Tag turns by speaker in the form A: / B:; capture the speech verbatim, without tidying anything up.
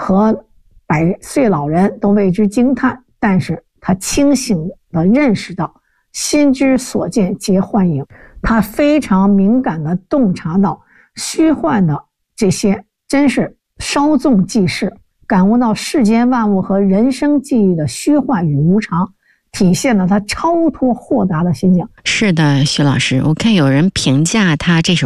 A: 和百岁老人都为之惊叹，但是他清醒地认识到心之所见皆幻影，他非常敏感地洞察到虚幻的这些真是稍纵即逝，感悟到世间万物和人生际遇的虚幻与无常，体现了他超脱豁达的心境。
B: 是的，徐老师，我看有人评价他这首